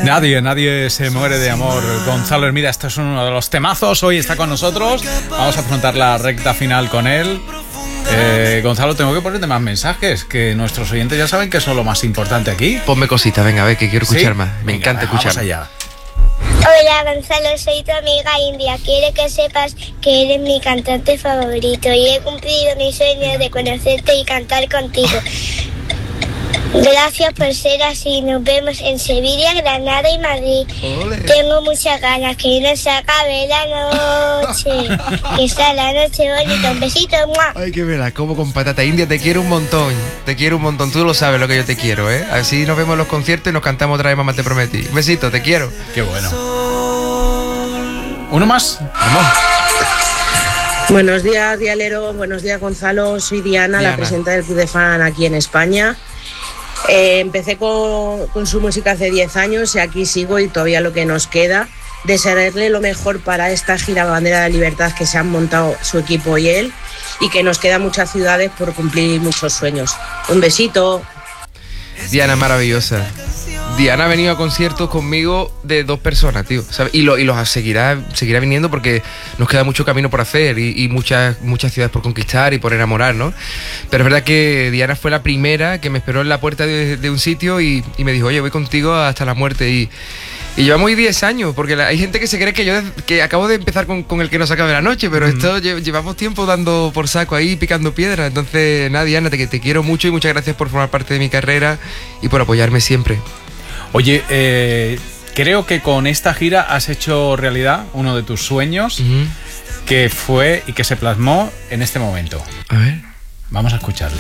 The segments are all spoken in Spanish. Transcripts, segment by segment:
Nadie se muere de amor. Gonzalo Hermida, este es uno de los temazos. Hoy está con nosotros. Vamos a afrontar la recta final con él. Gonzalo, tengo que ponerte más mensajes, que nuestros oyentes ya saben que eso es lo más importante aquí. Ponme cositas, venga, a ver, que quiero escuchar más. Me encanta escuchar. Vamos allá. Hola Gonzalo, soy tu amiga India. Quiero que sepas que eres mi cantante favorito y he cumplido mi sueño de conocerte y cantar contigo. Gracias por ser así. Nos vemos en Sevilla, Granada y Madrid. ¡Ole! Tengo muchas ganas que no se acabe la noche. Que sea la noche bonita. Un besito. ¡Mua! Ay, qué vela, como con patata. India, te quiero un montón. Te quiero un montón. Tú lo sabes lo que yo te quiero, ¿eh? Así nos vemos en los conciertos y nos cantamos otra vez, mamá, te prometí. Un besito, te quiero. Qué bueno. ¿Uno más? Vamos. Buenos días, Dialero. Buenos días, Gonzalo. Soy Diana, la presidenta del Club de Fan aquí en España. Empecé con su música hace 10 años y aquí sigo y todavía lo que nos queda. Desearle lo mejor para esta gira Bandera de Libertad que se han montado su equipo y él, y que nos quedan muchas ciudades por cumplir muchos sueños. Un besito. Diana, maravillosa. Diana ha venido a conciertos conmigo de 2 personas, tío, ¿sabes? Y los seguirá viniendo porque nos queda mucho camino por hacer y muchas ciudades por conquistar y por enamorar, ¿no? Pero es verdad que Diana fue la primera que me esperó en la puerta de un sitio y me dijo, oye, voy contigo hasta la muerte. Y llevamos 10 años, porque hay gente que se cree que acabo de empezar con el que nos acabe la noche, pero esto llevamos tiempo dando por saco ahí, picando piedra. Entonces, nada, Diana, te quiero mucho y muchas gracias por formar parte de mi carrera y por apoyarme siempre. Oye, creo que con esta gira has hecho realidad uno de tus sueños, que fue y que se plasmó en este momento. A ver. Vamos a escucharlo.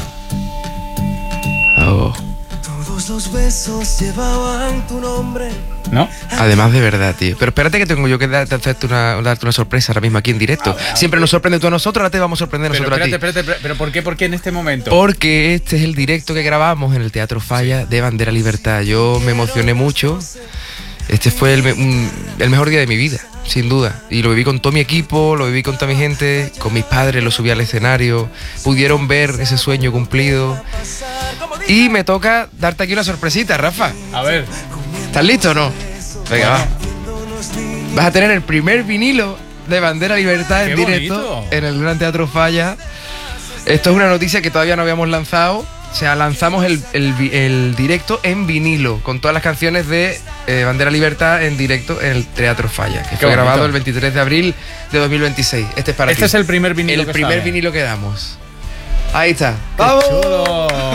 Oh. Todos los besos llevaban tu nombre. ¿No? Además, de verdad, tío. Pero espérate que tengo yo que darte una sorpresa ahora mismo aquí en directo. Siempre nos sorprende tú a nosotros, ahora te vamos a sorprender nosotros a ti. Espérate, ¿pero por qué? ¿Por qué en este momento? Porque este es el directo que grabamos en el Teatro Falla de Bandera Libertad. Yo me emocioné mucho. Este fue el mejor día de mi vida, sin duda. Y lo viví con todo mi equipo, lo viví con toda mi gente, con mis padres, lo subí al escenario. Pudieron ver ese sueño cumplido. Y me toca darte aquí una sorpresita, Rafa. A ver. ¿Estás listo o no? Venga, va. Vas a tener el primer vinilo de Bandera Libertad en directo en el Gran Teatro Falla. Esto es una noticia que todavía no habíamos lanzado. O sea, lanzamos el directo en vinilo, con todas las canciones de Bandera Libertad en directo en el Teatro Falla, que fue grabado el 23 de abril de 2026. Este es para ti. Este es el primer vinilo vinilo que damos. Ahí está. ¡Vamos! ¡Qué chulo!